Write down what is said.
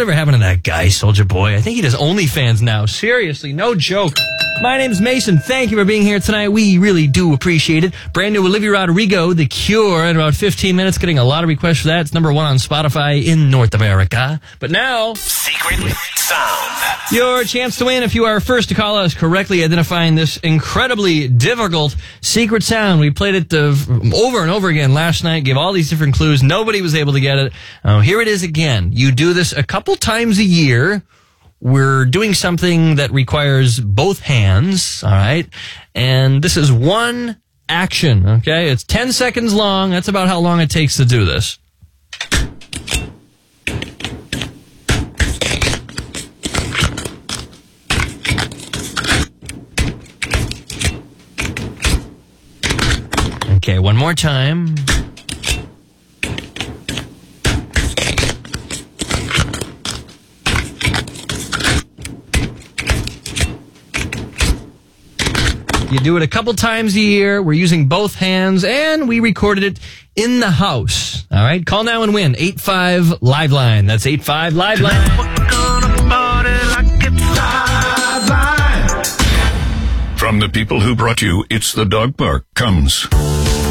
Whatever happened to that guy, Soulja Boy? I think he does OnlyFans now. Seriously, no joke. My name's Mason. Thank you for being here tonight. We really do appreciate it. Brand new Olivia Rodrigo, The Cure, in about 15 minutes. Getting a lot of requests for that. It's number 1 on Spotify in North America. But now, Secret Sound. Your chance to win if you are first to call us correctly identifying this incredibly difficult secret sound. We played it over and over again last night, gave all these different clues. Nobody was able to get it. Here it is again. You do this a couple times a year. We're doing something that requires both hands, all right? And this is one action, okay? It's 10 seconds long. That's about how long it takes to do this. Okay, one more time. You do it a couple times a year. We're using both hands, and we recorded it in the house. All right? Call now and win. 85 Liveline. That's 85 Liveline. From the people who brought you It's the Dog Park comes